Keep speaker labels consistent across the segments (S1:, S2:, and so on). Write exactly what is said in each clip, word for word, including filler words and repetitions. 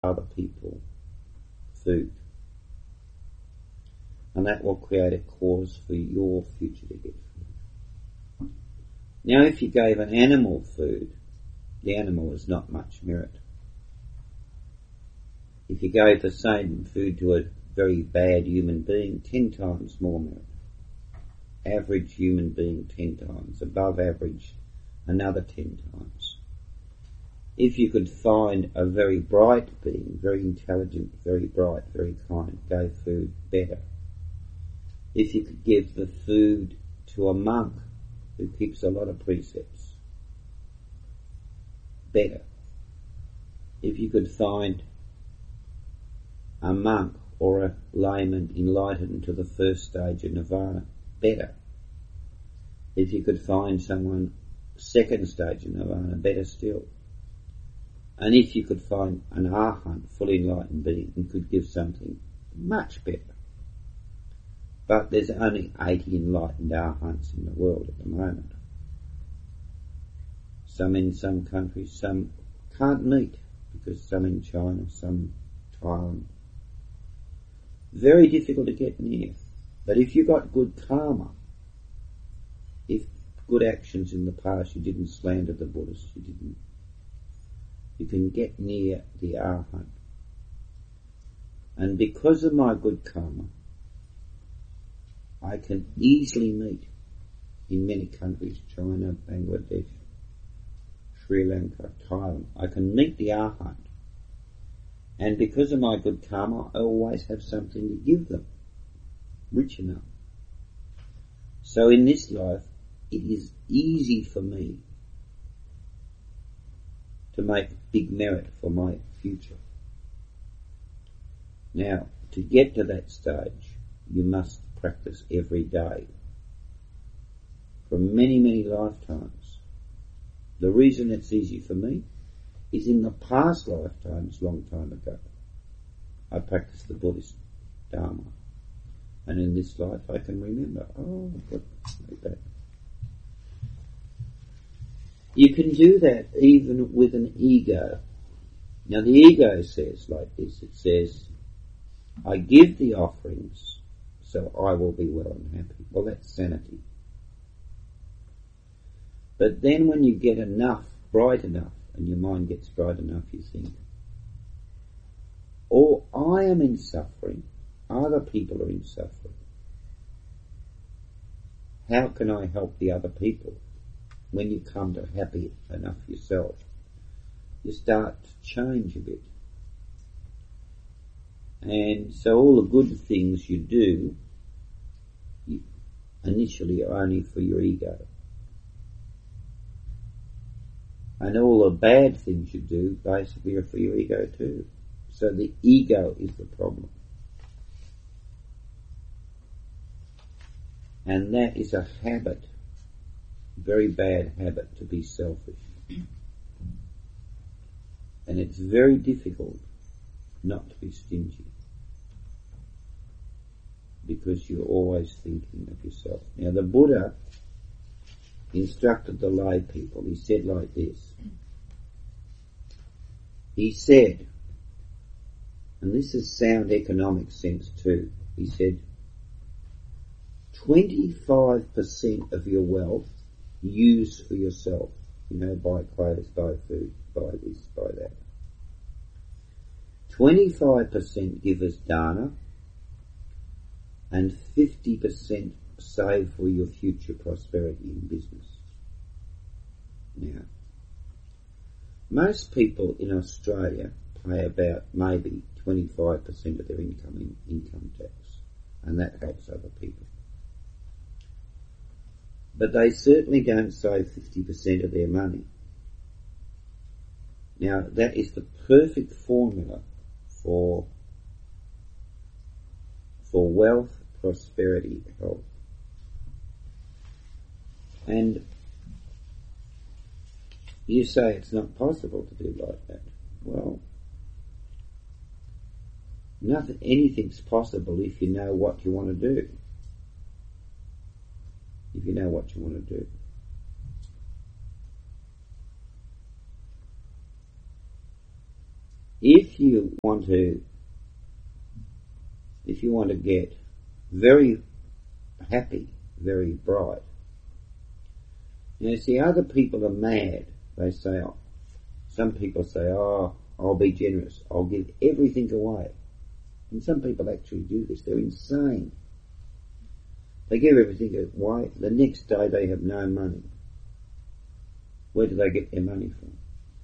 S1: other people food. And that will create a cause for your future to get food. Now, if you gave an animal food, the animal has not much merit. If you gave the same food to a very bad human being, ten times more merit. Average human being, ten times. Above average, another ten times. If you could find a very bright being, very intelligent, very bright, very kind, gave food, better. If you could give the food to a monk who keeps a lot of precepts, better. If you could find a monk or a layman enlightened to the first stage of nirvana, better. If you could find someone second stage of nirvana, better still. And if you could find an arhat, fully enlightened being, and could give something, much better. But there's only eighty enlightened arhats in the world at the moment. Some in some countries, some can't meet, because some in China, some Thailand. Very difficult to get near. But if you got good karma, if good actions in the past, you didn't slander the Buddhists, you didn't, you can get near the arhat. And because of my good karma, I can easily meet in many countries, China, Bangladesh, Sri Lanka, Thailand. I can meet the arhat. And because of my good karma, I always have something to give them, rich enough. So in this life, it is easy for me to make big merit for my future. Now, to get to that stage, you must practice every day for many, many lifetimes. The reason it's easy for me is in the past lifetimes, long time ago, I practiced the Buddhist Dharma. And in this life I can remember, oh, what like that. You can do that even with an ego. Now the ego says like this, it says, I give the offerings so I will be well and happy. Well, that's sanity. But then when you get enough, bright enough, and your mind gets bright enough, you think, oh, I am in suffering, other people are in suffering. How can I help the other people? When you come to happy enough yourself, you start to change a bit. And so all the good things you do, you initially are only for your ego. And all the bad things you do basically are for your ego too. So the ego is the problem. And that is a habit, very bad habit, to be selfish. And it's very difficult not to be stingy, because you're always thinking of yourself. Now the Buddha instructed the lay people. He said like this. He said, and this is sound economic sense too, he said, twenty-five percent of your wealth use for yourself. You know, buy clothes, buy food, buy this, buy that. twenty-five percent give as dana, and fifty percent save for your future prosperity in business. Now, most people in Australia pay about maybe twenty-five percent of their income in income tax, and that helps other people. But they certainly don't save fifty percent of their money. Now, that is the perfect formula for, for wealth, prosperity, health. And you say it's not possible to do like that. Well, nothing, anything's possible if you know what you want to do. If you know what you want to do. If you want to, if you want to get very happy, very bright, you know, see, other people are mad. They say, oh, some people say, oh, I'll be generous. I'll give everything away. And some people actually do this. They're insane. They give everything away. The next day they have no money. Where do they get their money from?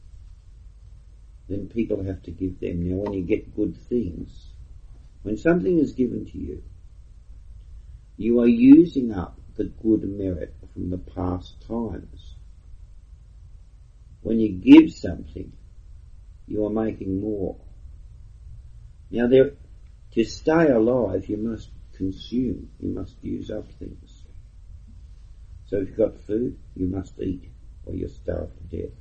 S1: Then people have to give them. Now when you get good things, when something is given to you, you are using up the good merit from the past times. When you give something, you are making more. Now there, to stay alive, you must consume, you must use up things. So if you've got food, you must eat, or you'll starve to death.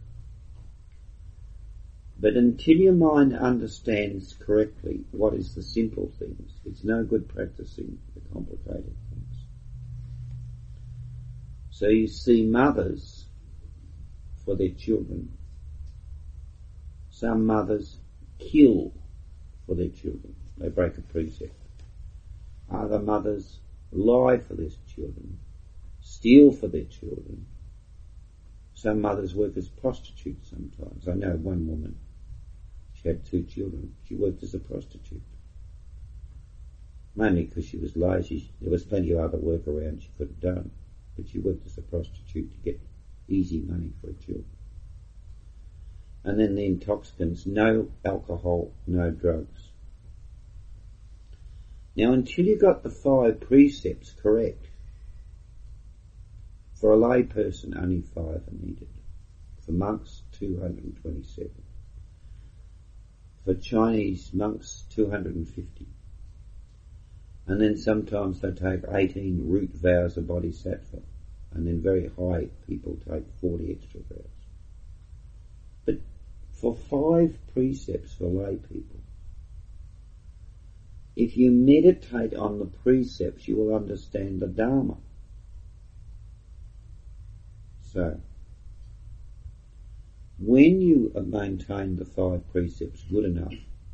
S1: But until your mind understands correctly what is the simple things, it's no good practicing the complicated things. So you see mothers for their children. Some mothers kill for their children. They break a precept. Other mothers lie for their children, steal for their children. Some mothers work as prostitutes sometimes. I know one woman, she had two children. She worked as a prostitute. Mainly because she was lazy. There was plenty of other work around she could have done. But she worked as a prostitute to get easy money for her children. And then the intoxicants, no alcohol, no drugs. Now until you got the five precepts correct, for a lay person only five are needed. For monks, two hundred twenty-seven. For Chinese monks, two hundred fifty. And then sometimes they take eighteen root vows of bodhisattva. And then very high people take forty extra vows. But for five precepts for lay people, if you meditate on the precepts, you will understand the Dharma. So, when you have maintained the five precepts good enough,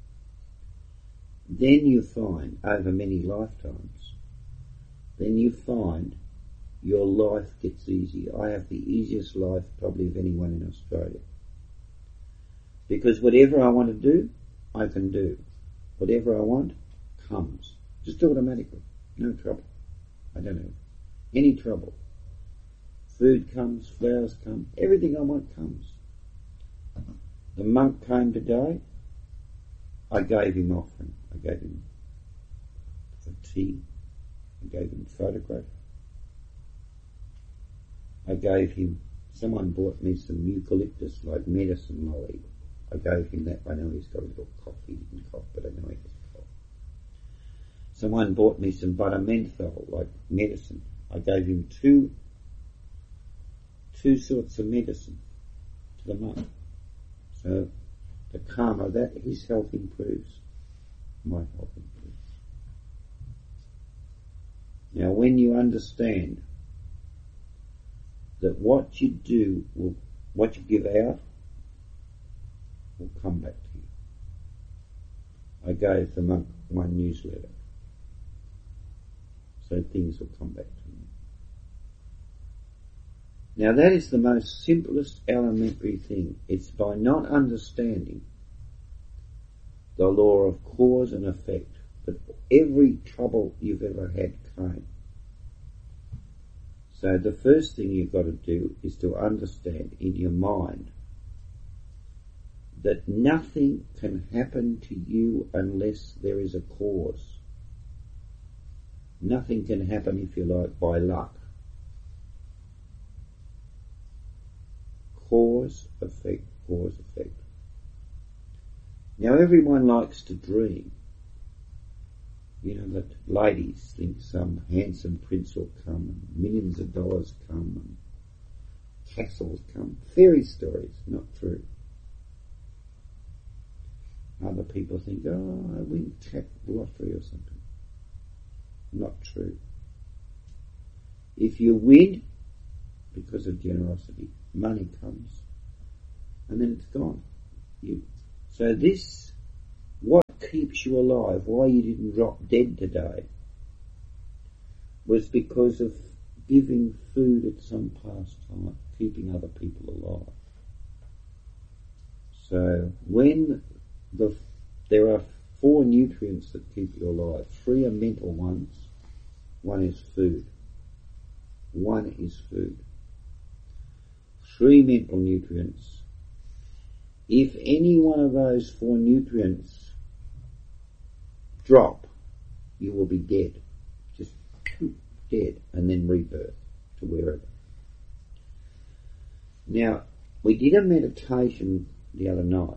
S1: then you find, over many lifetimes, then you find your life gets easier. I have the easiest life probably of anyone in Australia. Because whatever I want to do, I can do. Whatever I want, comes. Just automatically. No trouble. I don't have any trouble. Food comes, flowers come, everything I want comes. The monk came today, I gave him offering. I gave him a tea, I gave him a photograph. I gave him, someone bought me some eucalyptus like medicine lolly. I gave him that. I know he's got a little cough. He didn't cough, but I know he has a cough. Someone bought me some butter menthol like medicine. I gave him two, two sorts of medicine to the monk. So the karma that his health improves, my health improves. Now when you understand that what you do will, what you give out will come back to you. I gave the monk one newsletter, so things will come back to me. Now that is the most simplest elementary thing. It's by not understanding the law of cause and effect that every trouble you've ever had came. So the first thing you've got to do is to understand in your mind that nothing can happen to you unless there is a cause. Nothing can happen, if you like, by luck. Cause, effect, cause, effect. Now everyone likes to dream. You know, that ladies think some handsome prince will come and millions of dollars come and castles come. Fairy stories, not true. Other people think, oh, I win tap lottery or something. Not true. If you win because of generosity, money comes and then it's gone. You, so this keeps you alive, why you didn't drop dead today, was because of giving food at some past time, keeping other people alive. So when the there are four nutrients that keep you alive, three are mental ones, one is food. One is food. Three mental nutrients. If any one of those four nutrients drop, you will be dead. Just dead, and then rebirth to wherever. Now, we did a meditation the other night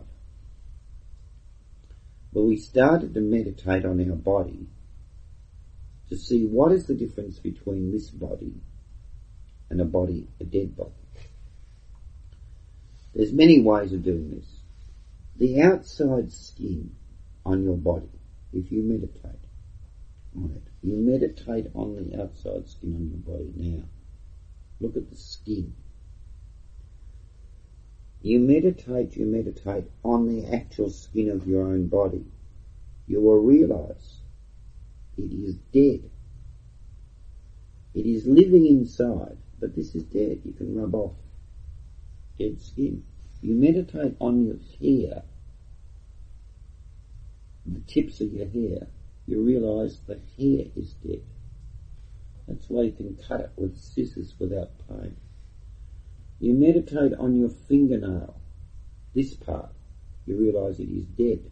S1: where we started to meditate on our body to see what is the difference between this body and a body, a dead body. There's many ways of doing this. The outside skin on your body, if you meditate on it, you meditate on the outside skin on your body now. Look at the skin. You meditate, you meditate on the actual skin of your own body. You will realize it is dead. It is living inside, but this is dead. You can rub off dead skin. You meditate on your hair, the tips of your hair. You realize the hair is dead. That's why you can cut it with scissors without pain. You meditate on your fingernail, this part. You realize it is dead.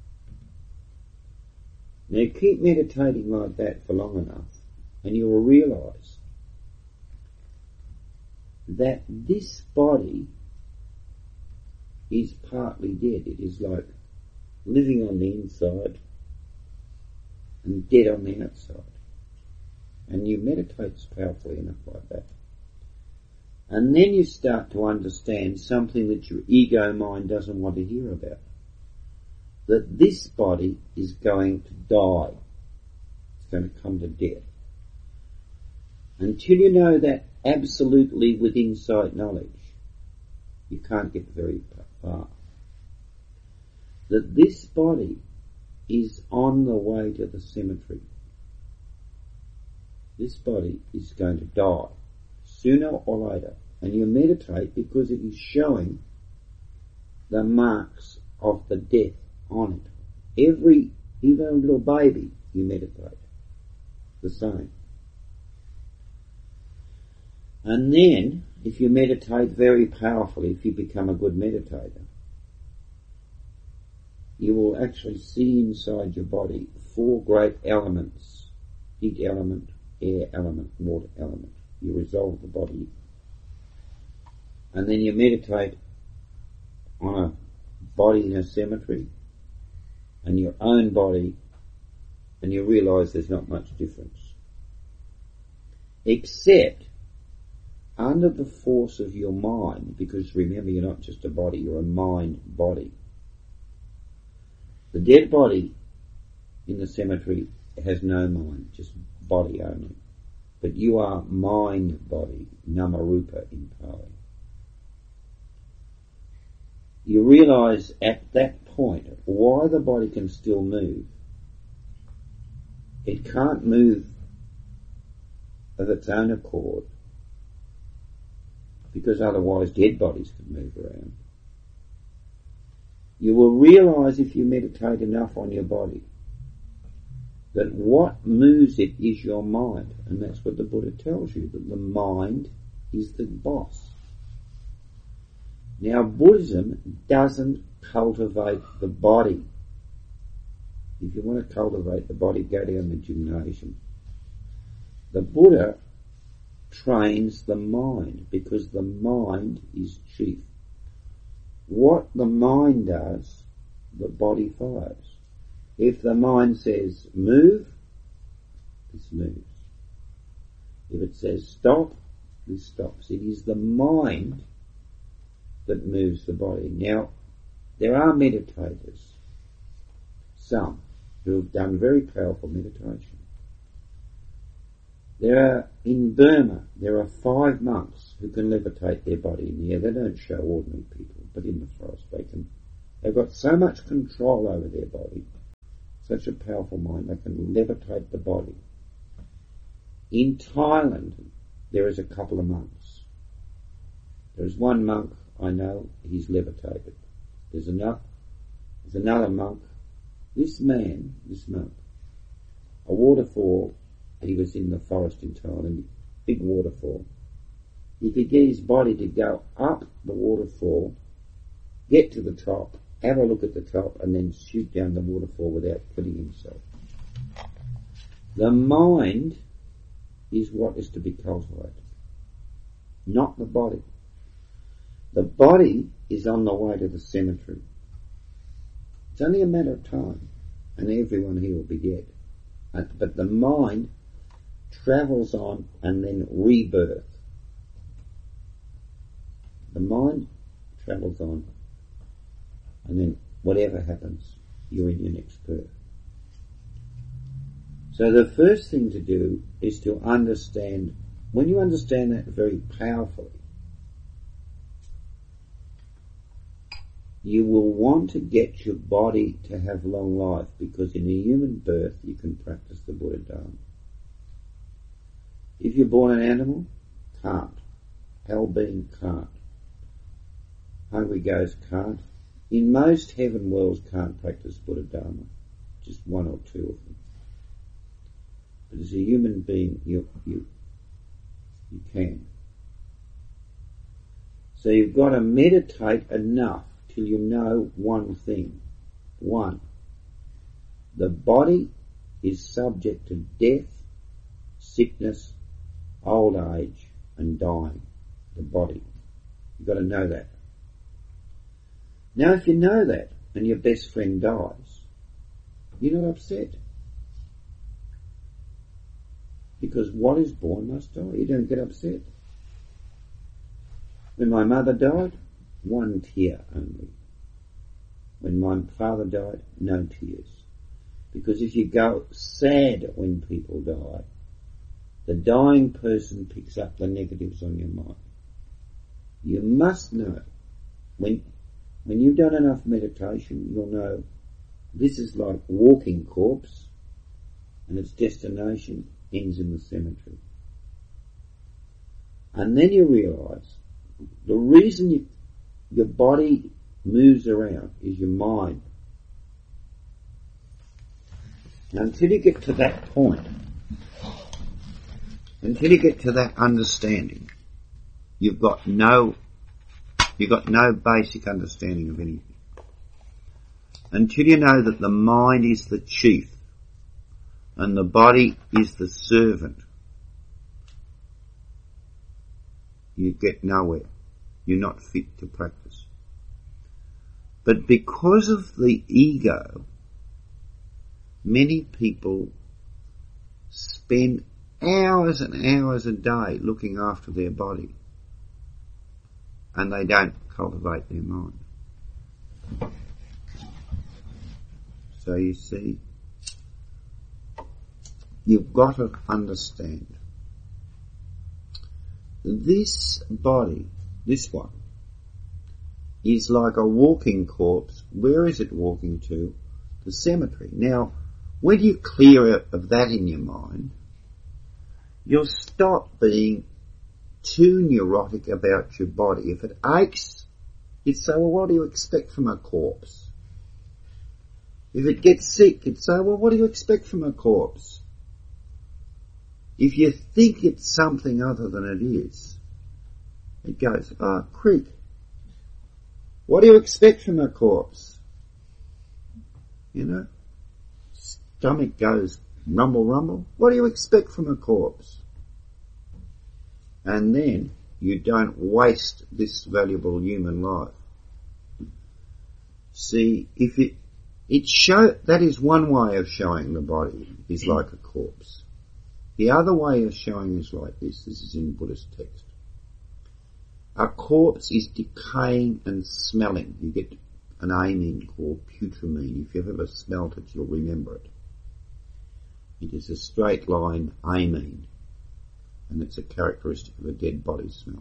S1: Now keep meditating like that for long enough, and you will realize that this body is partly dead. It is like living on the inside and dead on the outside. And you meditate powerfully enough like that. And then you start to understand something that your ego mind doesn't want to hear about. That this body is going to die. It's going to come to death. Until you know that absolutely with insight knowledge, you can't get very far. That this body is on the way to the cemetery. This body is going to die sooner or later, and you meditate because it is showing the marks of the death on it. Every, even a little baby, you meditate. The same. And then, if you meditate very powerfully, if you become a good meditator, you will actually see inside your body four great elements: heat element, air element, water element. You resolve the body. And then you meditate on a body in a cemetery and your own body, and you realise there's not much difference. Except under the force of your mind, because remember, you're not just a body, you're a mind body. The dead body in the cemetery has no mind, just body only. But you are mind body, namarupa in Pali. You realise at that point why the body can still move. It can't move of its own accord, because otherwise dead bodies could move around. You will realise if you meditate enough on your body that what moves it is your mind, and that's what the Buddha tells you, that the mind is the boss. Now Buddhism doesn't cultivate the body. If you want to cultivate the body, go down the gymnasium. The Buddha trains the mind, because the mind is chief. What the mind does, the body follows. If the mind says move, this moves. If it says stop, this stops. It is the mind that moves the body. Now, there are meditators, some, who have done very powerful meditation. There are, in Burma, there are five monks who can levitate their body in the air. They don't show ordinary people, but in the forest they can. They've got so much control over their body such a powerful mind, they can levitate the body. In Thailand, there is a couple of monks. There's one monk I know, he's levitated. There's another, there's another monk. This man, this monk, a waterfall, he was in the forest in Thailand, big waterfall. He could get his body to go up the waterfall, get to the top, have a look at the top, and then shoot down the waterfall without killing himself. The mind is what is to be cultivated, not the body. The body is on the way to the cemetery. It's only a matter of time, and everyone here will be dead. But the mind travels on and then rebirth. The mind travels on, and then whatever happens, you're in your next birth. So the first thing to do is to understand, when you understand that very powerfully, you will want to get your body to have long life, because in a human birth you can practice the Buddha Dharma. If you're born an animal, can't. Hell being can't. Hungry ghost can't. In most heaven worlds can't practice Buddha Dharma. Just one or two of them. But as a human being, you, you, you can. So you've got to meditate enough till you know one thing. One, the body is subject to death, sickness, old age, and dying. The body. You've got to know that. Now if you know that, and your best friend dies, you're not upset. Because what is born must die. You don't get upset. When my mother died, one tear only. When my father died, no tears. Because if you go sad when people die, the dying person picks up the negatives on your mind. You must know, when when you've done enough meditation, you'll know this is like walking corpse, and its destination ends in the cemetery. And then you realise the reason you, your body moves around is your mind. Now, until you get to that point, until you get to that understanding, you've got no, you've got no basic understanding of anything. Until you know that the mind is the chief and the body is the servant, you get nowhere. You're not fit to practice. But because of the ego, many people spend hours and hours a day looking after their body, and they don't cultivate their mind. So you see, you've got to understand this body, this one, is like a walking corpse. Where is it walking to? The cemetery. Now, when you clear of that in your mind, you'll stop being too neurotic about your body. If it aches, you'd say, well, what do you expect from a corpse? If it gets sick, you'd say, well, what do you expect from a corpse? If you think it's something other than it is, it goes, ah, oh, creak. What do you expect from a corpse? You know, stomach goes rumble, rumble. What do you expect from a corpse? And then you don't waste this valuable human life. See, if it, it show, that is one way of showing the body is like a corpse. The other way of showing is like this. This is in Buddhist text. A corpse is decaying and smelling. You get an amine called putramine. If you've ever smelt it, you'll remember it. It is a straight line amine, and it's a characteristic of a dead body smell.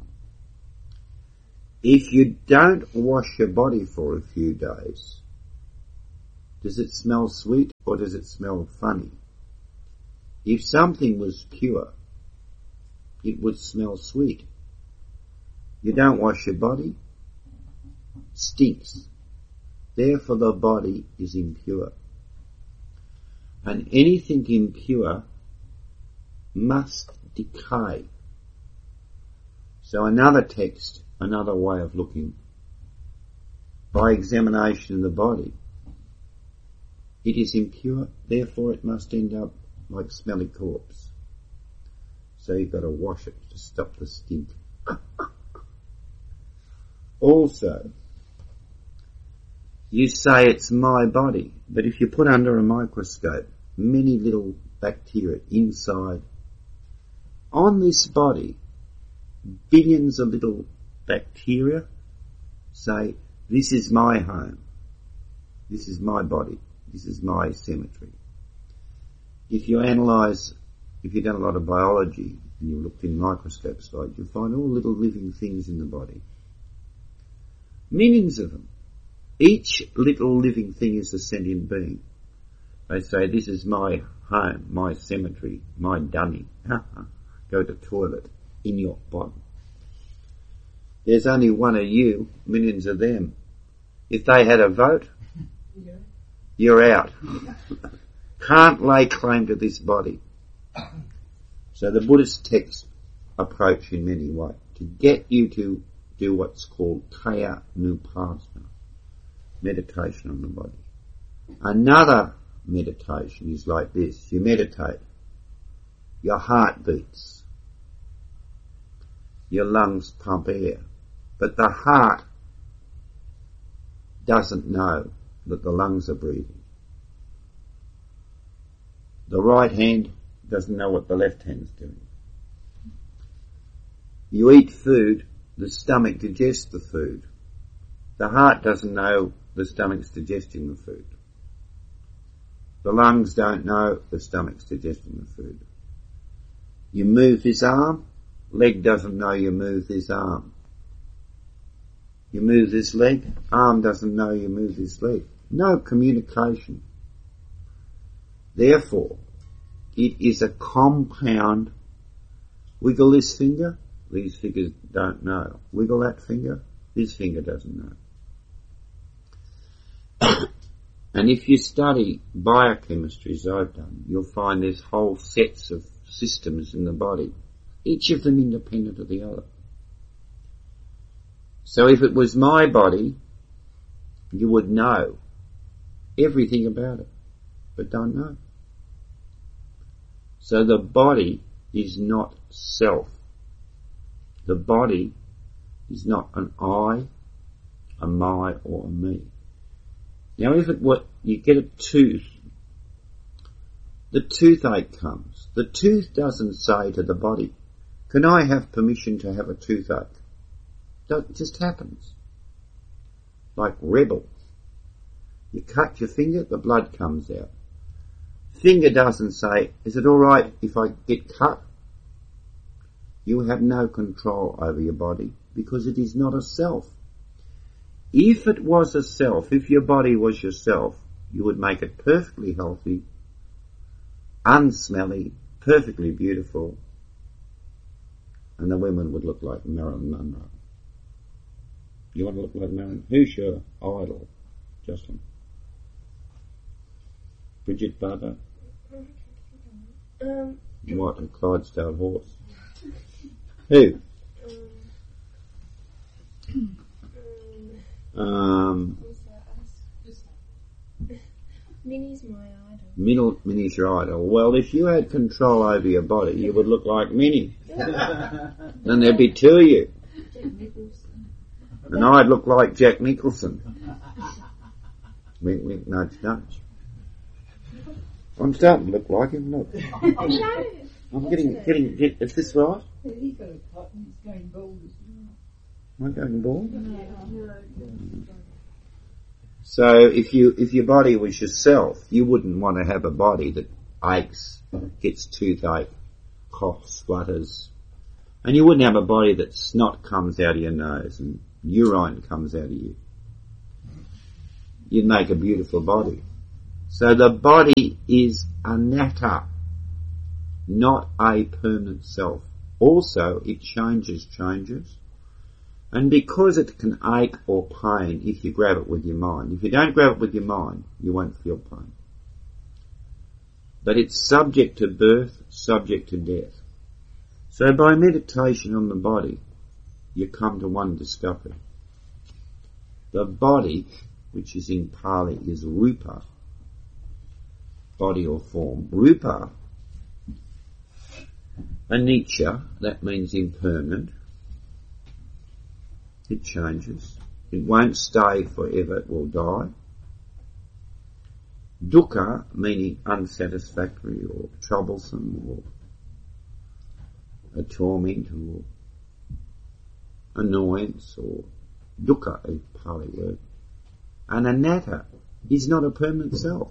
S1: If you don't wash your body for a few days, Does it smell sweet or does it smell funny? If something was pure, it would smell sweet. You don't wash your body, stinks. Therefore the body is impure. And anything impure must decay. So another text, another way of looking, by examination of the body, it is impure, therefore it must end up like smelly corpse. So you've got to wash it to stop the stink. Also, you say it's my body, but if you put under a microscope many little bacteria inside, on this body, billions of little bacteria say, this is my home, this is my body, this is my cemetery. If you analyse, if you've done a lot of biology and you've looked in microscopes like, you'll find all little living things in the body. Millions of them. Each little living thing is a sentient being. They say, this is my home, my cemetery, my dummy. Go to toilet in your body. There's only one of you, millions of them. If they had a vote, you're out. Can't lay claim to this body. So the Buddhist texts approach in many ways to get you to do what's called Kaya Nupassana, meditation on the body. Another meditation is like this. You meditate. Your heart beats. Your lungs pump air. But the heart doesn't know that the lungs are breathing. The right hand doesn't know what the left hand's doing. You eat food, the stomach digests the food. The heart doesn't know the stomach's digesting the food. The lungs don't know the stomach's digesting the food. You move this arm, leg doesn't know you move this arm. You move this leg, arm doesn't know you move this leg. No communication. Therefore, it is a compound. Wiggle this finger, these fingers don't know. Wiggle that finger, this finger doesn't know. And if you study biochemistry, as I've done, you'll find there's whole sets of systems in the body, each of them independent of the other. So if it was my body, you would know everything about it, but don't know. So the body is not self. The body is not an I, a my, or a me. Now if it were, you get a tooth, the toothache comes. The tooth doesn't say to the body, can I have permission to have a toothache? It just happens. Like rebel. You cut your finger, the blood comes out. Finger doesn't say, is it alright if I get cut? You have no control over your body because it is not a self. If it was a self, if your body was yourself, you would make it perfectly healthy, unsmelly, perfectly beautiful, and the women would look like Marilyn Monroe. You want to look like Marilyn? Who's your idol, Justin? Bridget Barber?
S2: Um,
S1: what, a Clydesdale horse? Who? Um,
S2: Minnie's my idol.
S1: Minnie, Minnie's your idol. Well, if you had control over your body, you would look like Minnie. Then there'd be two of you.
S2: Jack Nicholson.
S1: And I'd look like Jack Nicholson. Wink, wink, nudge, nudge. I'm starting to look like him, look. I'm getting, getting, get, is this right?
S3: He's got a cut and he's going bald as well.
S1: Am I going bald?
S3: No.
S1: So if you, if your body was yourself, you wouldn't want to have a body that aches, gets toothache, coughs, splutters. And you wouldn't have a body that snot comes out of your nose and urine comes out of you. You'd make a beautiful body. So the body is anatta, not a permanent self. Also, it changes, changes. And because it can ache or pain if you grab it with your mind. If you don't grab it with your mind, you won't feel pain. But it's subject to birth, subject to death. So by meditation on the body, you come to one discovery. The body, which is in Pali, is rupa, body or form. Rupa, anicca, that means impermanent. It changes. It won't stay forever, it will die. Dukkha, meaning unsatisfactory or troublesome or a torment or annoyance or dukkha, a Pali word. And anatta is not a permanent self.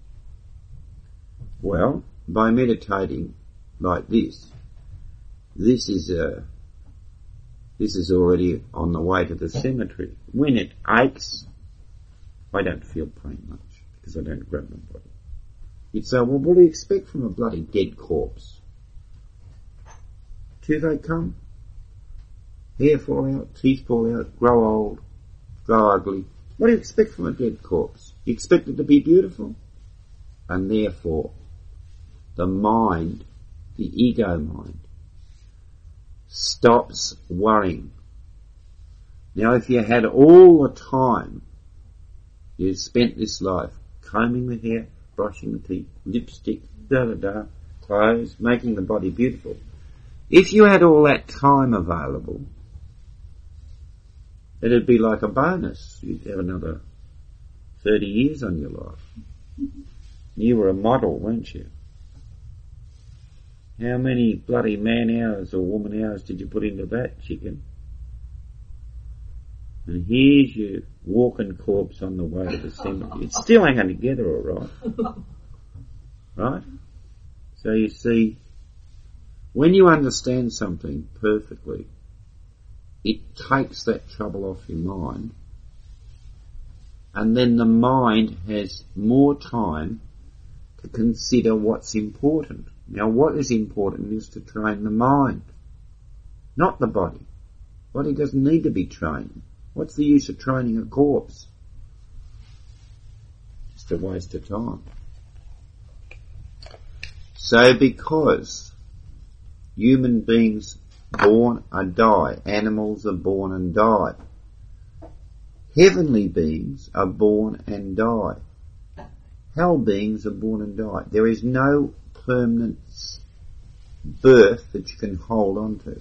S1: Well, by meditating like this, this is a, this is already on the way to the cemetery. When it aches, I don't feel pain much because I don't grab my body. You'd say, well, what do you expect from a bloody dead corpse? Toothache come, hair fall out, teeth fall out, grow old, grow ugly. What do you expect from a dead corpse? You expect it to be beautiful? And therefore, the mind, the ego mind, stops worrying. Now if you had all the time you spent this life combing the hair, brushing the teeth, lipstick, da da da, clothes, making the body beautiful, if you had all that time available, it'd be like a bonus. You'd have another thirty years on your life. You were a model, weren't you? How many bloody man hours or woman hours did you put into that, chicken? And here's your walking corpse on the way to the cemetery. It's still hanging together all right. Right? So you see, when you understand something perfectly, it takes that trouble off your mind, and then the mind has more time to consider what's important. Now what is important is to train the mind, not the body. Body doesn't need to be trained. What's the use of training a corpse? Just a waste of time. So because human beings born and die, animals are born and die, heavenly beings are born and die, hell beings are born and die. There is no permanent birth that you can hold on to.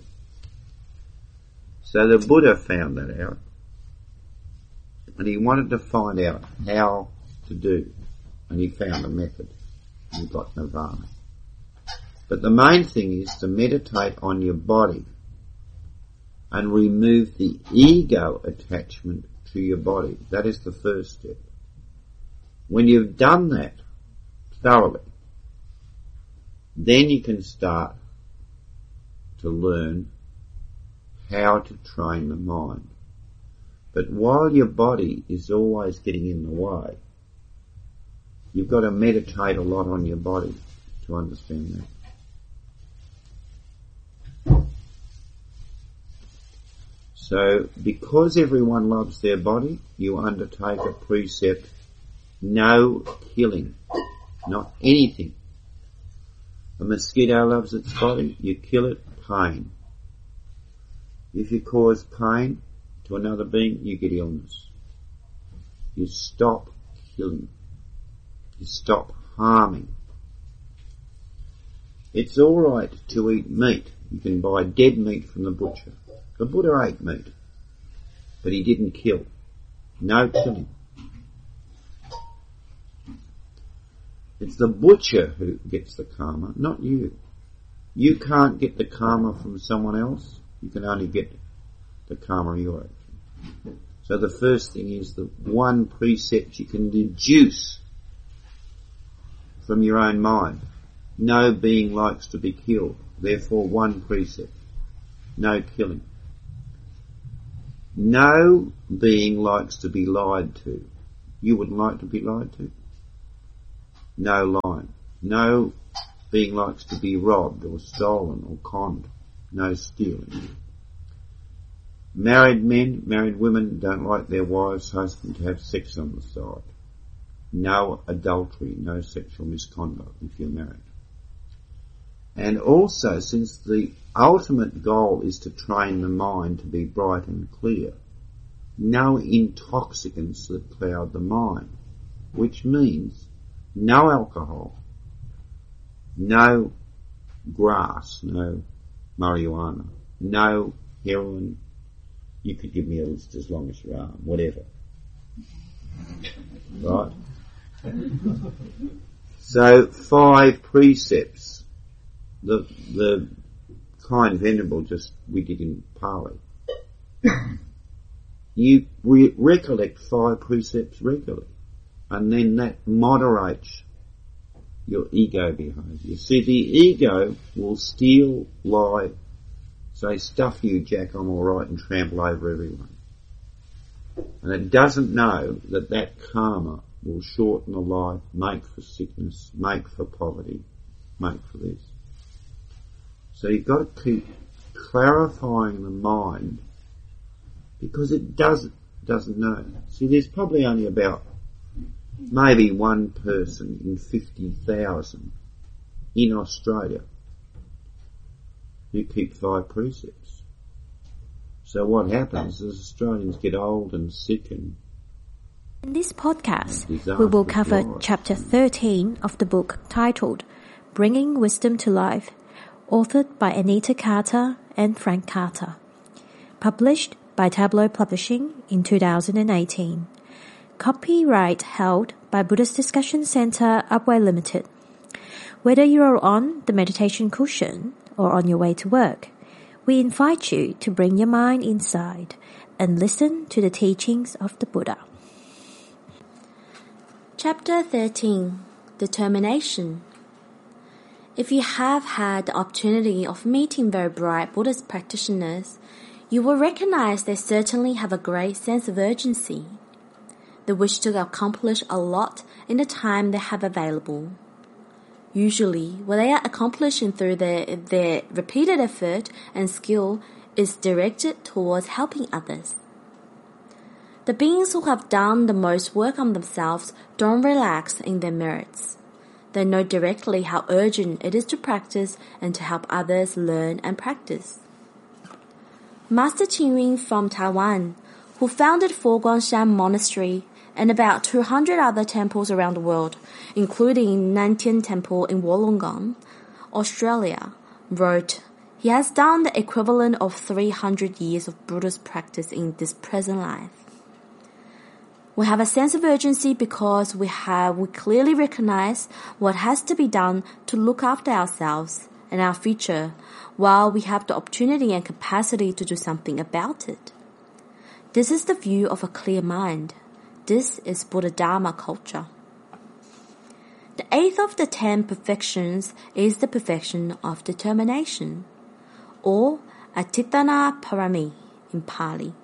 S1: So the Buddha found that out, and he wanted to find out how to do, and he found a method, and he got nirvana. But the main thing is to meditate on your body and remove the ego attachment to your body. That is the first step. When you've done that thoroughly, then you can start to learn how to train the mind. But while your body is always getting in the way, you've got to meditate a lot on your body to understand that. So, because everyone loves their body, you undertake a precept, no killing, not anything. A mosquito loves its body, you kill it, pain. If you cause pain to another being, you get illness. You stop killing. You stop harming. It's alright to eat meat. You can buy dead meat from the butcher. The Buddha ate meat, but he didn't kill. No killing. It's the butcher who gets the karma, not you. You can't get the karma from someone else. You can only get the karma of your action. So the first thing is the one precept you can deduce from your own mind. No being likes to be killed. Therefore, one precept. No killing. No being likes to be lied to. You wouldn't like to be lied to? no lying. No being likes to be robbed or stolen or conned. No stealing. Married men, married women don't like their wives' husband to have sex on the side. No adultery, no sexual misconduct if you're married. And also, since the ultimate goal is to train the mind to be bright and clear, no intoxicants that cloud the mind, which means no alcohol, no grass, no marijuana, no heroin. You could give me a list as long as your arm, whatever. Right? So, five precepts. The, the kind venerable just, we did in Pali. You re- recollect five precepts regularly, and then that moderates your ego behaviour. See, the ego will steal, lie, say, stuff you, Jack, I'm alright, and trample over everyone. And it doesn't know that that karma will shorten a life, make for sickness, make for poverty, make for this. So you've got to keep clarifying the mind, because it doesn't, doesn't know. See, there's probably only about maybe one person in fifty thousand in Australia who keep five precepts. So what happens is Australians get old and sick and
S4: In this podcast, we will cover chapter thirteen of the book titled Bringing Wisdom to Life, authored by Anita Carter and Frank Carter, published by Tableau Publishing in two thousand eighteen. Copyright held by Buddhist Discussion Center, Upway Limited. Whether you are on the meditation cushion or on your way to work, we invite you to bring your mind inside and listen to the teachings of the Buddha. Chapter thirteen. Determination. If you have had the opportunity of meeting very bright Buddhist practitioners, you will recognize they certainly have a great sense of urgency. They wish to accomplish a lot in the time they have available. Usually, what they are accomplishing through their, their repeated effort and skill is directed towards helping others. The beings who have done the most work on themselves don't relax in their merits. They know directly how urgent it is to practice and to help others learn and practice. Master Qingyun from Taiwan, who founded Foguangshan Monastery and about two hundred other temples around the world, including Nantian Temple in Wollongong, Australia, wrote, "He has done the equivalent of three hundred years of Buddhist practice in this present life." We have a sense of urgency because we have we clearly recognize what has to be done to look after ourselves and our future, while we have the opportunity and capacity to do something about it. This is the view of a clear mind. This is Buddha Dharma culture. The eighth of the ten perfections is the perfection of determination, or Atitana Parami in Pali.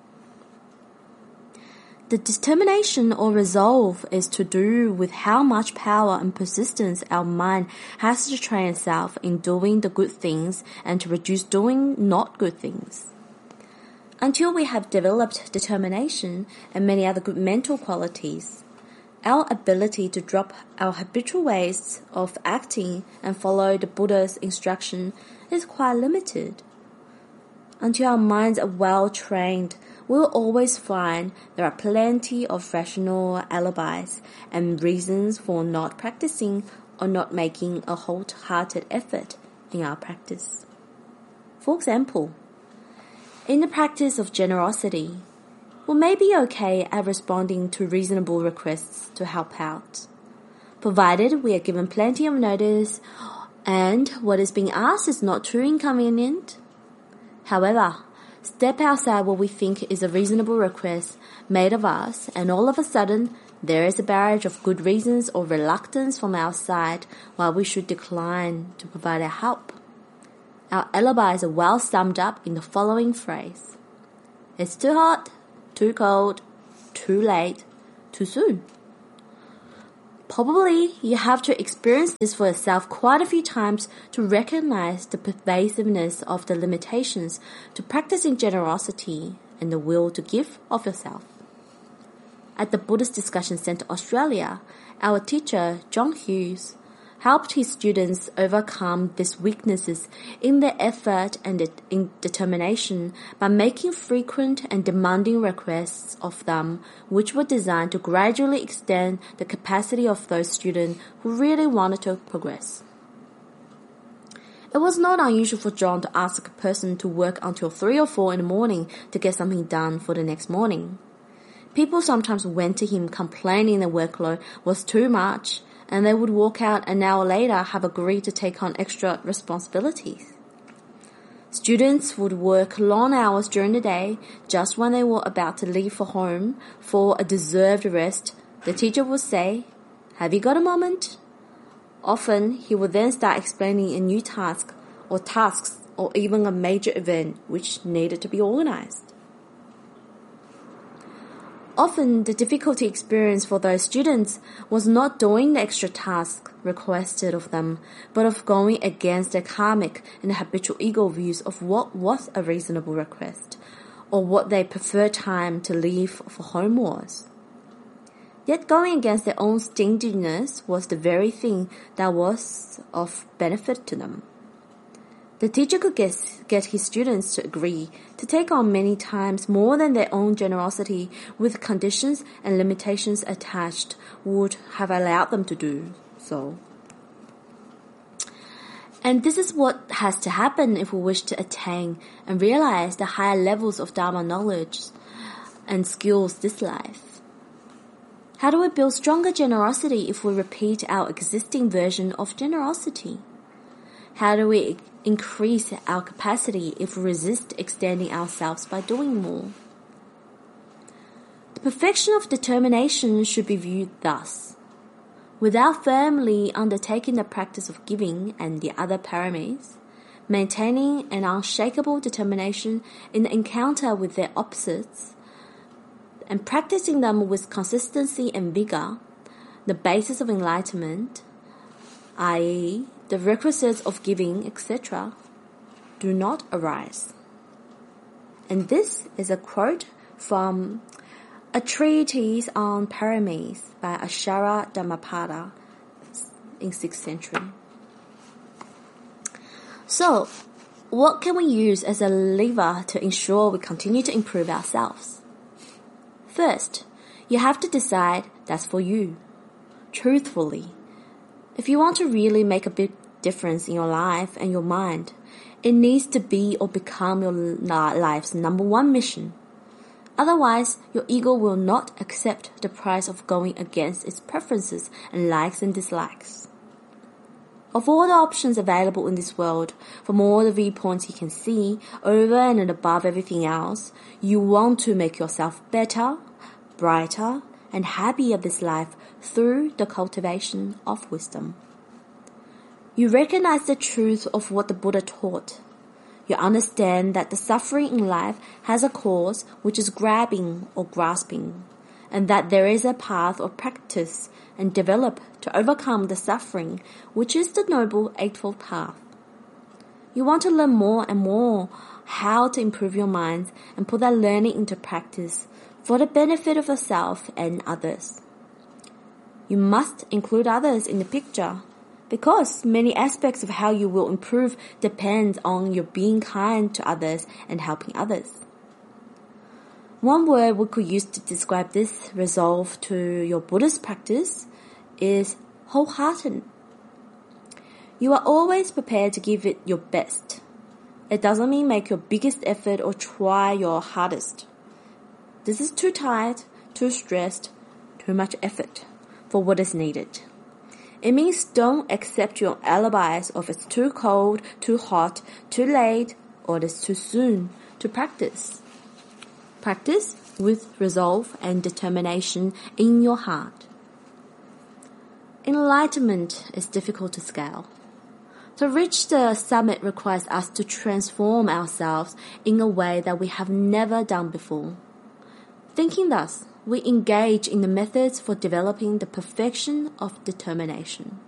S4: The determination or resolve is to do with how much power and persistence our mind has to train itself in doing the good things and to reduce doing not good things. Until we have developed determination and many other good mental qualities, our ability to drop our habitual ways of acting and follow the Buddha's instruction is quite limited. Until our minds are well trained, we will always find there are plenty of rational alibis and reasons for not practicing or not making a wholehearted effort in our practice. For example, in the practice of generosity, we may be okay at responding to reasonable requests to help out, provided we are given plenty of notice and what is being asked is not too inconvenient. However, step outside what we think is a reasonable request made of us, and all of a sudden, there is a barrage of good reasons or reluctance from our side why we should decline to provide our help. Our alibis are well summed up in the following phrase: it's too hot, too cold, too late, too soon. Probably you have to experience this for yourself quite a few times to recognize the pervasiveness of the limitations to practicing generosity and the will to give of yourself. At the Buddhist Discussion Centre Australia, our teacher, John Hughes, helped his students overcome these weaknesses in their effort and in determination by making frequent and demanding requests of them, which were designed to gradually extend the capacity of those students who really wanted to progress. It was not unusual for John to ask a person to work until three or four in the morning to get something done for the next morning. People sometimes went to him complaining the workload was too much, and they would walk out an hour later have agreed to take on extra responsibilities. Students would work long hours during the day. Just when they were about to leave for home for a deserved rest, the teacher would say, "Have you got a moment?" Often, he would then start explaining a new task or tasks or even a major event which needed to be organized. Often, the difficulty experienced for those students was not doing the extra task requested of them, but of going against their karmic and habitual ego views of what was a reasonable request, or what they preferred time to leave for home was. Yet going against their own stinginess was the very thing that was of benefit to them. The teacher could get, get his students to agree to take on many times more than their own generosity with conditions and limitations attached would have allowed them to do so. And this is what has to happen if we wish to attain and realize the higher levels of Dharma knowledge and skills this life. How do we build stronger generosity if we repeat our existing version of generosity? How do we increase our capacity if we resist extending ourselves by doing more? The perfection of determination should be viewed thus. Without firmly undertaking the practice of giving and the other paramis, maintaining an unshakable determination in the encounter with their opposites, and practicing them with consistency and vigor, the basis of enlightenment, that is, the requisites of giving, et cetera, do not arise. And this is a quote from a treatise on paramis by Ashara Dhammapada in sixth century. So, what can we use as a lever to ensure we continue to improve ourselves? First, you have to decide that's for you, truthfully. If you want to really make a big difference in your life and your mind, it needs to be or become your life's number one mission. Otherwise, your ego will not accept the price of going against its preferences and likes and dislikes. Of all the options available in this world, from all the viewpoints you can see, over and above everything else, you want to make yourself better, brighter, and happier this life through the cultivation of wisdom. You recognize the truth of what the Buddha taught. You understand that the suffering in life has a cause which is grabbing or grasping, and that there is a path or practice and develop to overcome the suffering, which is the Noble Eightfold Path. You want to learn more and more how to improve your minds and put that learning into practice for the benefit of yourself and others. You must include others in the picture, because many aspects of how you will improve depend on your being kind to others and helping others. One word we could use to describe this resolve to your Buddhist practice is wholehearted. You are always prepared to give it your best. It doesn't mean make your biggest effort or try your hardest. This is too tired, too stressed, too much effort for what is needed. It means don't accept your alibis of it's too cold, too hot, too late, or it's too soon to practice. Practice with resolve and determination in your heart. Enlightenment is difficult to scale. To reach the summit requires us to transform ourselves in a way that we have never done before. Thinking thus, we engage in the methods for developing the perfection of determination.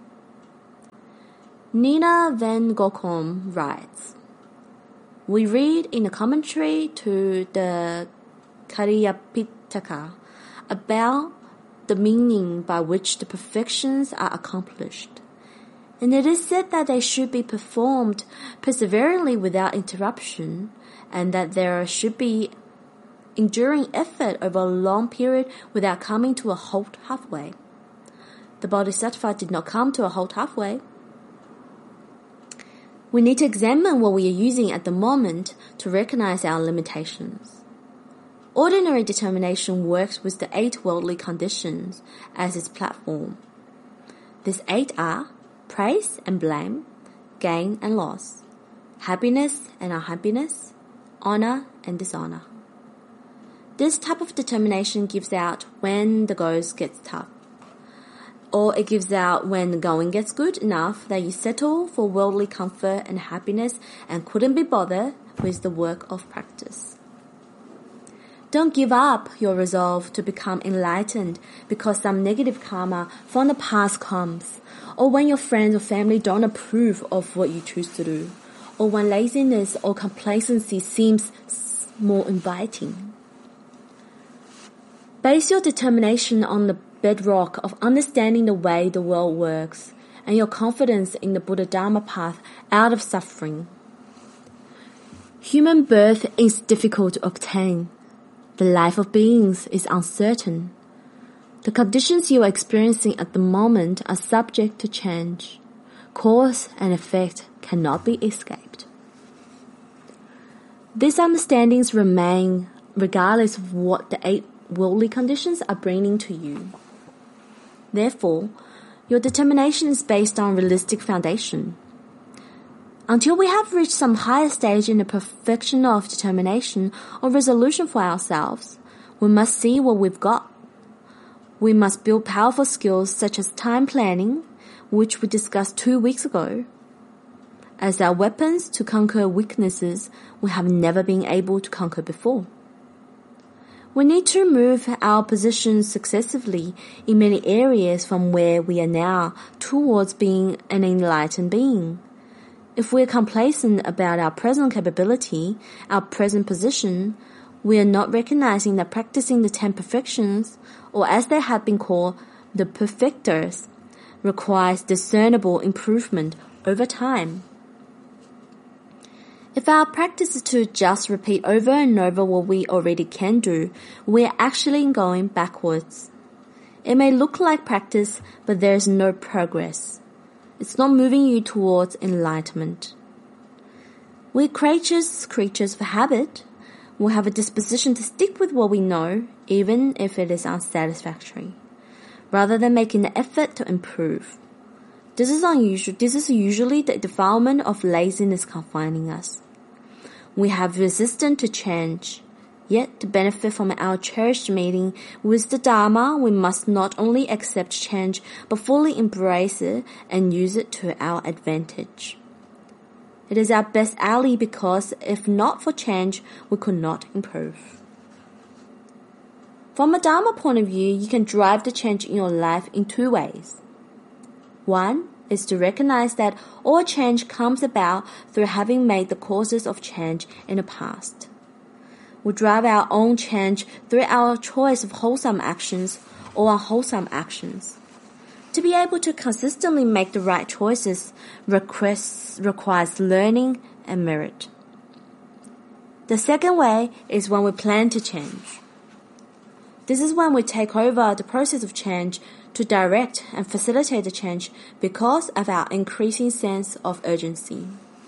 S4: Nina van Gokom writes, we read in a commentary to the Karyapitaka about the meaning by which the perfections are accomplished, and it is said that they should be performed perseveringly without interruption, and that there should be enduring effort over a long period without coming to a halt halfway. The Bodhisattva did not come to a halt halfway. We need to examine what we are using at the moment to recognize our limitations. Ordinary determination works with the eight worldly conditions as its platform. These eight are praise and blame, gain and loss, happiness and unhappiness, honor and dishonor. This type of determination gives out when the goes gets tough, or it gives out when the going gets good enough that you settle for worldly comfort and happiness and couldn't be bothered with the work of practice. Don't give up your resolve to become enlightened because some negative karma from the past comes, or when your friends or family don't approve of what you choose to do, or when laziness or complacency seems more inviting. Base your determination on the bedrock of understanding the way the world works and your confidence in the Buddha Dharma path out of suffering. Human birth is difficult to obtain. The life of beings is uncertain. The conditions you are experiencing at the moment are subject to change. Cause and effect cannot be escaped. These understandings remain regardless of what the eight worldly conditions are bringing to you. Therefore, your determination is based on realistic foundation. Until we have reached some higher stage in the perfection of determination or resolution for ourselves, we must see what we've got. We must build powerful skills such as time planning, which we discussed two weeks ago, as our weapons to conquer weaknesses we have never been able to conquer before. We need to move our positions successively in many areas from where we are now towards being an enlightened being. If we are complacent about our present capability, our present position, we are not recognizing that practicing the ten perfections, or as they have been called, the perfectors, requires discernible improvement over time. If our practice is to just repeat over and over what we already can do, we are actually going backwards. It may look like practice, but there is no progress. It's not moving you towards enlightenment. We're creatures, creatures of habit. We have a disposition to stick with what we know, even if it is unsatisfactory, rather than making the effort to improve. This is unusual. This is usually the defilement of laziness confining us. We have resistance to change. Yet, to benefit from our cherished meeting with the Dharma, we must not only accept change, but fully embrace it and use it to our advantage. It is our best ally because, if not for change, we could not improve. From a Dharma point of view, you can drive the change in your life in two ways. One is to recognize that all change comes about through having made the causes of change in the past. We drive our own change through our choice of wholesome actions or unwholesome actions. To be able to consistently make the right choices requires, requires learning and merit. The second way is when we plan to change. This is when we take over the process of change to direct and facilitate the change because of our increasing sense of urgency.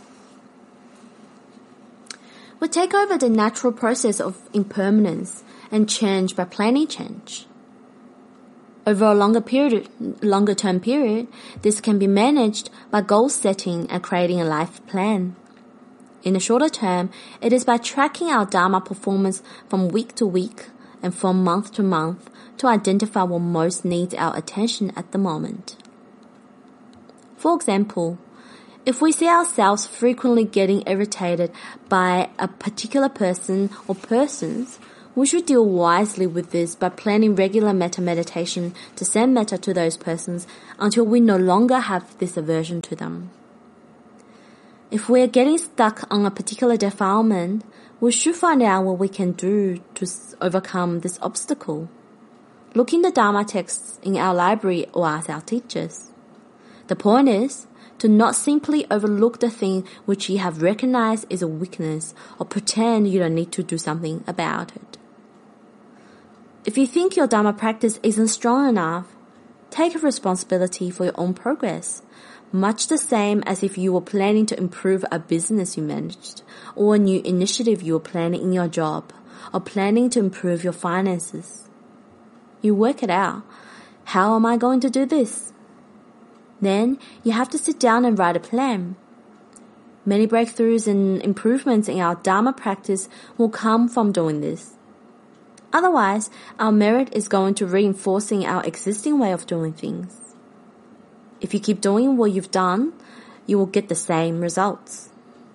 S4: We take over the natural process of impermanence and change by planning change. Over a longer period, longer term period, this can be managed by goal setting and creating a life plan. In the shorter term, it is by tracking our Dharma performance from week to week and from month to month to identify what most needs our attention at the moment. For example, if we see ourselves frequently getting irritated by a particular person or persons, We should deal wisely with this by planning regular metta meditation to send metta to those persons until we no longer have this aversion to them. If we are getting stuck on a particular defilement, we should find out what we can do to overcome this obstacle. Look in the Dharma texts in our library or ask our teachers. The point is to not simply overlook the thing which you have recognized is a weakness or pretend you don't need to do something about it. If you think your Dharma practice isn't strong enough, take responsibility for your own progress, much the same as if you were planning to improve a business you managed, or a new initiative you were planning in your job, or planning to improve your finances. You work it out. How am I going to do this? Then you have to sit down and write a plan. Many breakthroughs and improvements in our Dharma practice will come from doing this. Otherwise, our merit is going to reinforcing our existing way of doing things. If you keep doing what you've done, you will get the same results.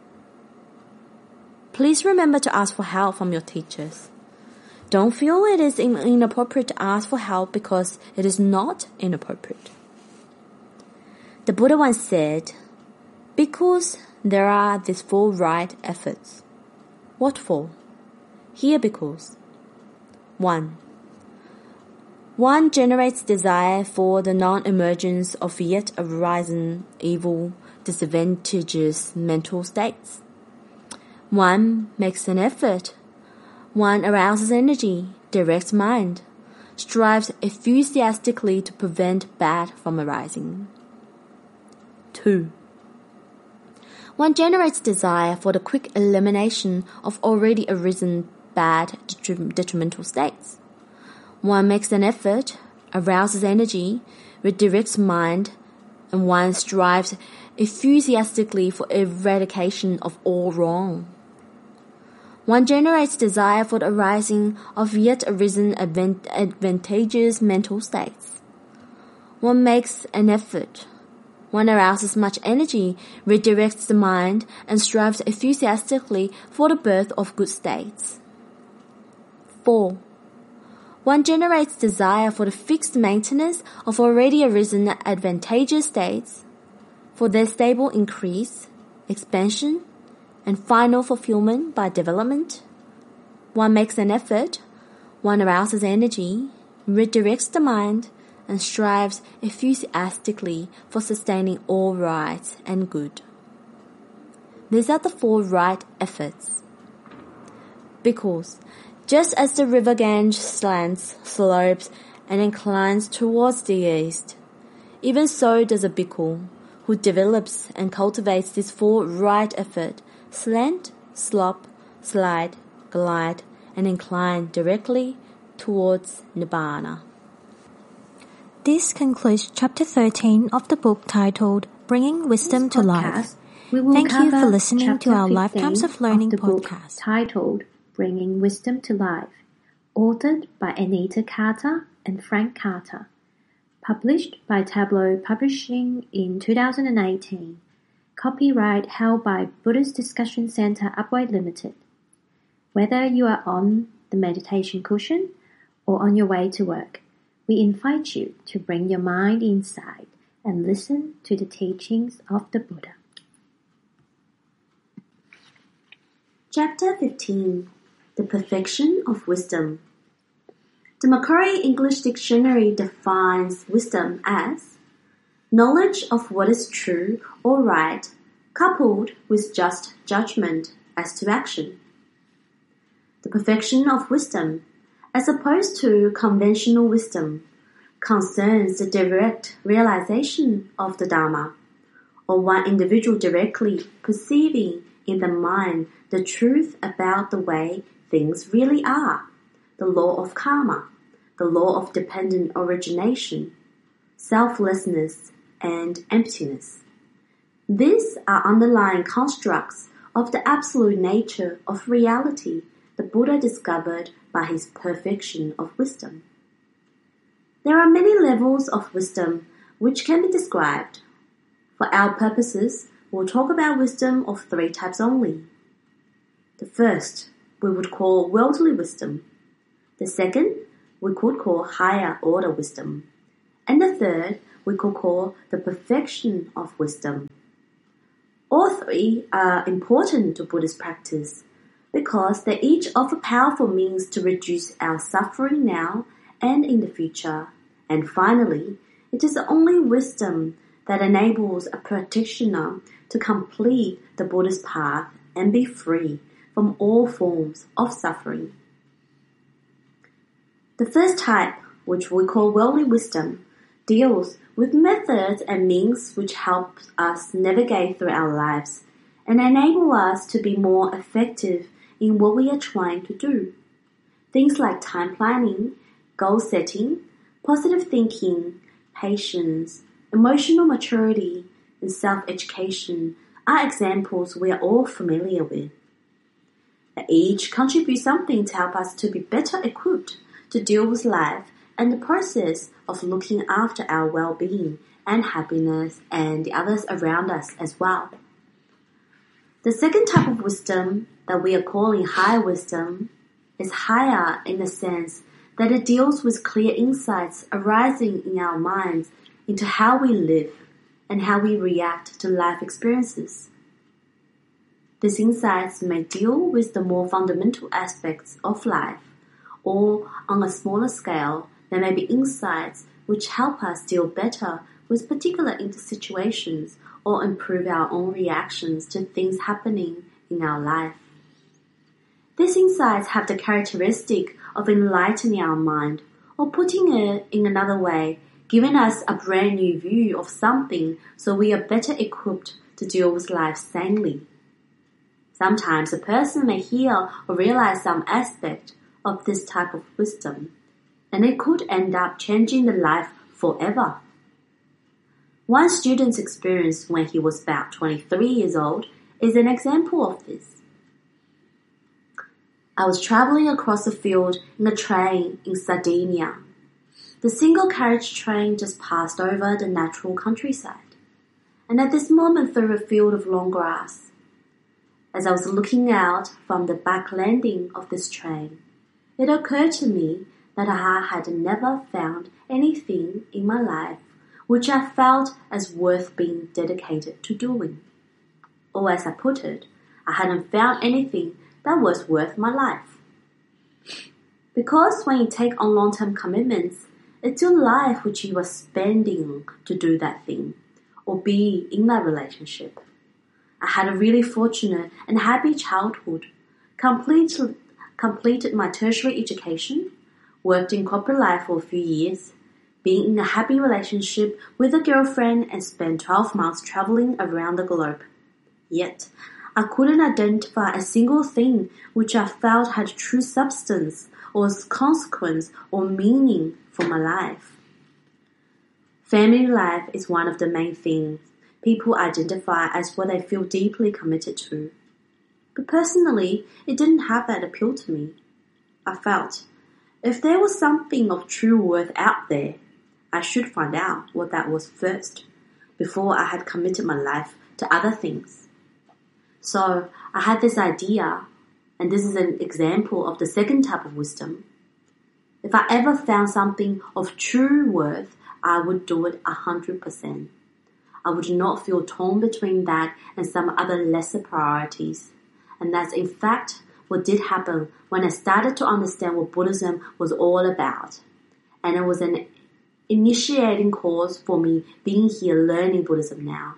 S4: Please remember to ask for help from your teachers. Don't feel it is inappropriate to ask for help because it is not inappropriate. The Buddha once said, because there are these four right efforts. What for? Here because. One. One generates desire for the non-emergence of yet arising evil, disadvantageous mental states. One makes an effort. One arouses energy, directs mind, strives enthusiastically to prevent bad from arising. Two. One generates desire for the quick elimination of already arisen bad detrimental states. One makes an effort, arouses energy, redirects mind, and one strives enthusiastically for eradication of all wrong. One generates desire for the arising of yet arisen advant- advantageous mental states. One makes an effort. One arouses much energy, redirects the mind, and strives enthusiastically for the birth of good states. Four. One generates desire for the fixed maintenance of already arisen advantageous states, for their stable increase, expansion, and final fulfillment by development. One makes an effort, one arouses energy, redirects the mind, and strives enthusiastically for sustaining all right and good. These are the four right efforts. Because just as the river Ganges slants, slopes, and inclines towards the east, even so does a bhikkhu who develops and cultivates this four right effort slant, slope, slide, glide, and incline directly towards Nibbana.
S5: This concludes chapter thirteen of the book titled Bringing Wisdom to Life. Thank you for listening to our Lifetimes of Learning podcast
S6: titled Bringing Wisdom to Life, authored by Anita Carter and Frank Carter, published by Tableau Publishing in two thousand eighteen, copyright held by Buddhist Discussion Center Upway Limited. Whether you are on the meditation cushion or on your way to work, we invite you to bring your mind inside and listen to the teachings of the Buddha.
S4: Chapter fifteen. The Perfection of Wisdom. The Macquarie English Dictionary defines wisdom as knowledge of what is true or right, coupled with just judgment as to action. The perfection of wisdom, as opposed to conventional wisdom, concerns the direct realization of the Dharma, or one individual directly perceiving in the mind the truth about the way things really are, the law of karma, the law of dependent origination, selflessness, and emptiness. These are underlying constructs of the absolute nature of reality the Buddha discovered by his perfection of wisdom. There are many levels of wisdom which can be described. For our purposes, we'll talk about wisdom of three types only. The first we would call worldly wisdom, The second we could call higher order wisdom. And the third we could call the perfection of wisdom. All three are important to Buddhist practice because they each offer powerful means to reduce our suffering now and in the future. And finally, it is the only wisdom that enables a practitioner to complete the Buddhist path and be free from all forms of suffering. The first type, which we call worldly wisdom, deals with methods and means which help us navigate through our lives and enable us to be more effective in what we are trying to do. Things like time planning, goal setting, positive thinking, patience, emotional maturity, and self-education are examples we are all familiar with. They each contribute something to help us to be better equipped to deal with life and the process of looking after our well-being and happiness and the others around us as well. The second type of wisdom that we are calling high wisdom is higher in the sense that it deals with clear insights arising in our minds into how we live and how we react to life experiences. These insights may deal with the more fundamental aspects of life, or on a smaller scale, there may be insights which help us deal better with particular situations or improve our own reactions to things happening in our life. These insights have the characteristic of enlightening our mind, or putting it in another way, giving us a brand new view of something so we are better equipped to deal with life sanely. Sometimes a person may hear or realize some aspect of this type of wisdom, and it could end up changing the life forever. One student's experience when he was about twenty-three years old is an example of this. I was travelling across a field in a train in Sardinia. The single-carriage train just passed over the natural countryside, and at this moment through a field of long grass. As I was looking out from the back landing of this train, it occurred to me that I had never found anything in my life which I felt as worth being dedicated to doing. Or as I put it, I hadn't found anything that was worth my life. Because when you take on long-term commitments, it's your life which you are spending to do that thing or be in that relationship. I had a really fortunate and happy childhood, completed, completed my tertiary education, worked in corporate life for a few years, being in a happy relationship with a girlfriend and spent twelve months traveling around the globe. Yet, I couldn't identify a single thing which I felt had true substance or consequence or meaning for my life. Family life is one of the main things people identify as what they feel deeply committed to. But personally, it didn't have that appeal to me. I felt, if there was something of true worth out there, I should find out what that was first, before I had committed my life to other things. So I had this idea, and this is an example of the second type of wisdom. If I ever found something of true worth, I would do it a hundred percent. I would not feel torn between that and some other lesser priorities. And that's in fact what did happen when I started to understand what Buddhism was all about. And it was an initiating course for me being here learning Buddhism now.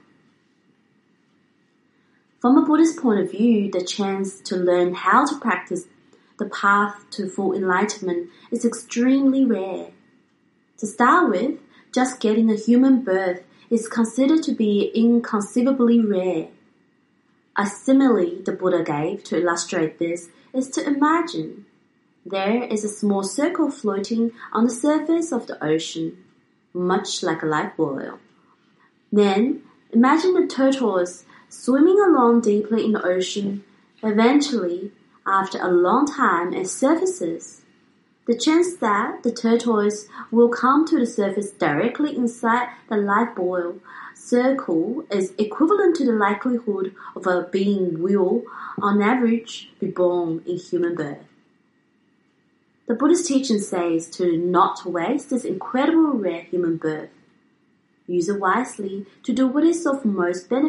S4: From a Buddhist point of view, the chance to learn how to practice the path to full enlightenment is extremely rare. To start with, just getting a human birth is considered to be inconceivably rare. A simile the Buddha gave to illustrate this is to imagine there is a small circle floating on the surface of the ocean, much like a life buoy. Then imagine the turtles swimming along deeply in the ocean. Eventually, after a long time, it surfaces. The chance that the tortoise will come to the surface directly inside the life buoy circle is equivalent to the likelihood of a being will, on average, be born in human birth. The Buddhist teaching says to not waste this incredible rare human birth. Use it wisely to do what is of most benefit